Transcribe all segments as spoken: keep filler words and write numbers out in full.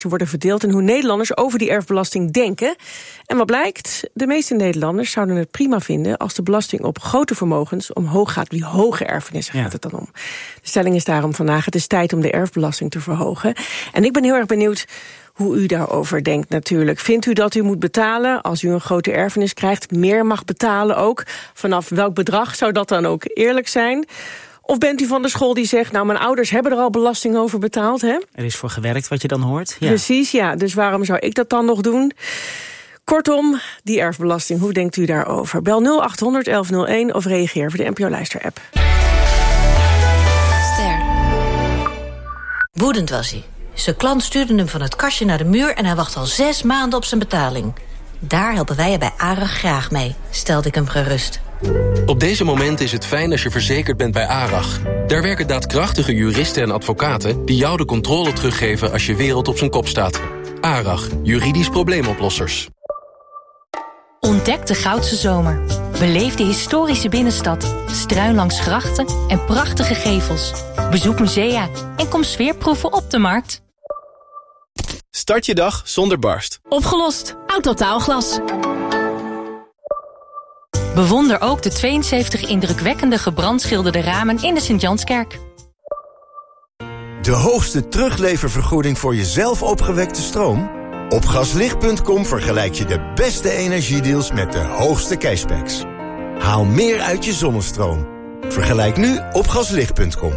worden verdeeld en hoe Nederlanders over die erfbelasting denken. En wat blijkt? De meeste Nederlanders zouden het prima vinden als de belasting op grote vermogens omhoog gaat. Die hoge erfenissen gaat het dan om. De stelling is daarom vandaag: het is tijd om de erfbelasting te verhogen. En ik ben heel erg benieuwd hoe u daarover denkt natuurlijk. Vindt u dat u moet betalen als u een grote erfenis krijgt, meer mag betalen ook? Vanaf welk bedrag zou dat dan ook eerlijk zijn? Of bent u van de school die zegt, nou, mijn ouders hebben er al belasting over betaald, hè? Er is voor gewerkt, wat je dan hoort. Ja. Precies, ja. Dus waarom zou ik dat dan nog doen? Kortom, die erfbelasting, hoe denkt u daarover? Bel nul acht honderd elf nul één of reageer via de N P O-luister-app. Ster. Woedend was hij. Zijn klant stuurde hem van het kastje naar de muur en hij wacht al zes maanden op zijn betaling. Daar helpen wij je bij ARAG graag mee, stelde ik hem gerust. Op deze momenten is het fijn als je verzekerd bent bij ARAG. Daar werken daadkrachtige juristen en advocaten die jou de controle teruggeven als je wereld op zijn kop staat. ARAG, juridisch probleemoplossers. Ontdek de Goudse Zomer. Beleef de historische binnenstad, struin langs grachten en prachtige gevels. Bezoek musea en kom sfeerproeven op de markt. Start je dag zonder barst. Opgelost. Autotaalglas. Bewonder ook de tweeënzeventig indrukwekkende gebrandschilderde ramen in de Sint-Janskerk. De hoogste terugleververgoeding voor jezelf opgewekte stroom? Op gaslicht punt com vergelijk je de beste energiedeals met de hoogste cashbacks. Haal meer uit je zonnestroom. Vergelijk nu op gaslicht punt com.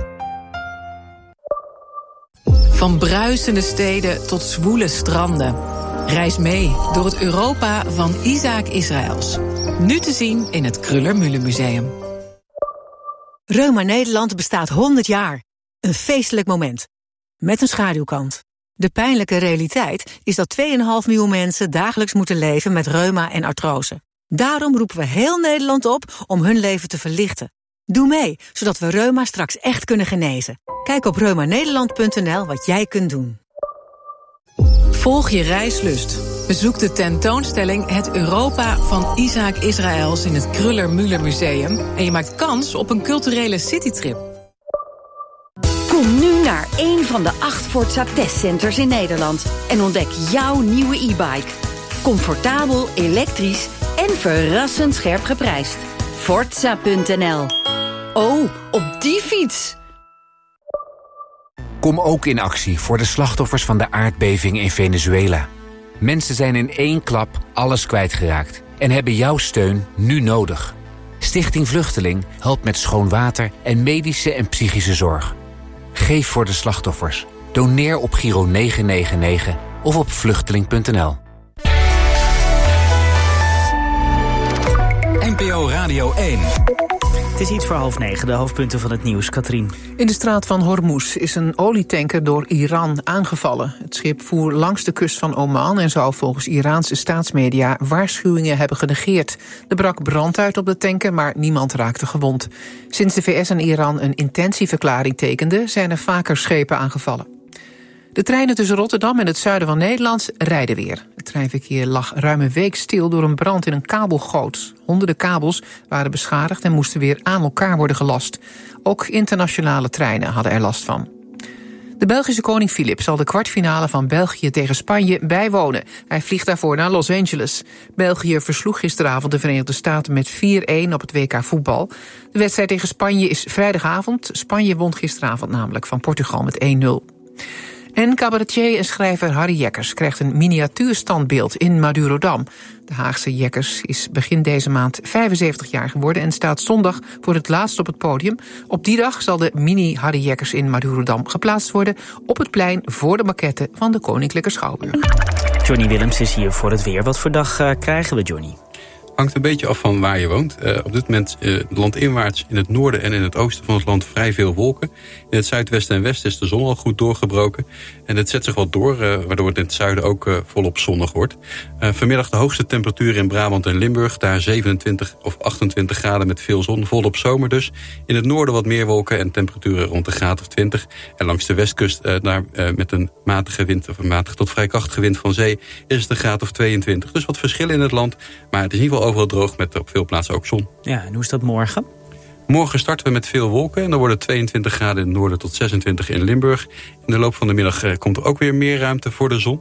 Van bruisende steden tot zwoele stranden. Reis mee door het Europa van Isaac Israëls. Nu te zien in het Kruller-Müller Museum. Reuma Nederland bestaat honderd jaar. Een feestelijk moment. Met een schaduwkant. De pijnlijke realiteit is dat twee komma vijf miljoen mensen dagelijks moeten leven met reuma en artrose. Daarom roepen we heel Nederland op om hun leven te verlichten. Doe mee, zodat we reuma straks echt kunnen genezen. Kijk op reuma nederland punt n l wat jij kunt doen. Volg je reislust. Bezoek de tentoonstelling Het Europa van Isaac Israëls in het Kruller-Müller Museum en je maakt kans op een culturele citytrip. Kom nu naar één van de acht Forza testcenters in Nederland en ontdek jouw nieuwe e-bike. Comfortabel, elektrisch en verrassend scherp geprijsd. Forza punt n l. Oh, op die fiets! Kom ook in actie voor de slachtoffers van de aardbeving in Venezuela. Mensen zijn in één klap alles kwijtgeraakt en hebben jouw steun nu nodig. Stichting Vluchteling helpt met schoon water en medische en psychische zorg. Geef voor de slachtoffers. Doneer op Giro negen negen negen of op vluchteling punt n l. N P O Radio één. Het is iets voor half negen, de hoofdpunten van het nieuws. Katrien. In de straat van Hormuz is een olietanker door Iran aangevallen. Het schip voer langs de kust van Oman en zou volgens Iraanse staatsmedia waarschuwingen hebben genegeerd. Er brak brand uit op de tanker, maar niemand raakte gewond. Sinds de V S en Iran een intentieverklaring tekenden, zijn er vaker schepen aangevallen. De treinen tussen Rotterdam en het zuiden van Nederland rijden weer. Het treinverkeer lag ruim een week stil door een brand in een kabelgoot. Honderden kabels waren beschadigd en moesten weer aan elkaar worden gelast. Ook internationale treinen hadden er last van. De Belgische koning Filip zal de kwartfinale van België tegen Spanje bijwonen. Hij vliegt daarvoor naar Los Angeles. België versloeg gisteravond de Verenigde Staten met vier een op het W K voetbal. De wedstrijd tegen Spanje is vrijdagavond. Spanje won gisteravond namelijk van Portugal met één nul. En cabaretier en schrijver Harry Jekkers krijgt een miniatuurstandbeeld in Madurodam. De Haagse Jekkers is begin deze maand vijfenzeventig jaar geworden en staat zondag voor het laatst op het podium. Op die dag zal de mini Harry Jekkers in Madurodam geplaatst worden op het plein voor de maquette van de Koninklijke Schouwburg. Johnny Willems is hier voor het weer. Wat voor dag uh, krijgen we, Johnny? Hangt een beetje af van waar je woont. Uh, op dit moment uh, landinwaarts in het noorden en in het oosten van het land vrij veel wolken. In het zuidwesten en westen is de zon al goed doorgebroken. En het zet zich wat door, uh, waardoor het in het zuiden ook uh, volop zonnig wordt. Uh, vanmiddag de hoogste temperatuur in Brabant en Limburg. Daar zevenentwintig of achtentwintig graden met veel zon, volop zomer dus. In het noorden wat meer wolken en temperaturen rond de graad of twintig. En langs de westkust uh, daar, uh, met een matige wind, of een matige tot vrij krachtige wind van zee, is het een graad of tweeëntwintig. Dus wat verschillen in het land, maar het is in ieder geval overal droog met op veel plaatsen ook zon. Ja, en hoe is dat morgen? Morgen starten we met veel wolken en dan worden het tweeëntwintig graden in het noorden tot zesentwintig in Limburg. In de loop van de middag komt er ook weer meer ruimte voor de zon.